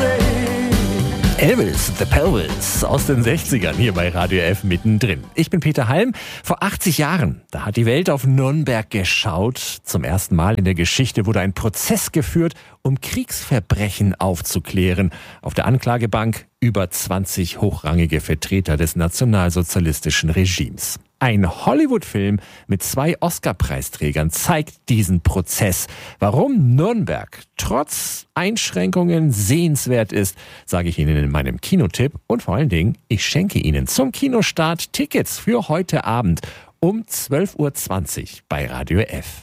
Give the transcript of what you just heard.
Elvis, The Pelvis aus den 60ern hier bei Radio F mittendrin. Ich bin Peter Halm. Vor 80 Jahren, da hat die Welt auf Nürnberg geschaut. Zum ersten Mal in der Geschichte wurde ein Prozess geführt, um Kriegsverbrechen aufzuklären. Auf der Anklagebank über 20 hochrangige Vertreter des nationalsozialistischen Regimes. Ein Hollywood-Film mit 2 Oscar-Preisträgern zeigt diesen Prozess. Warum Nürnberg trotz Einschränkungen sehenswert ist, sage ich Ihnen in meinem Kinotipp. Und vor allen Dingen, ich schenke Ihnen zum Kinostart Tickets für heute Abend um 12.20 Uhr bei Radio F.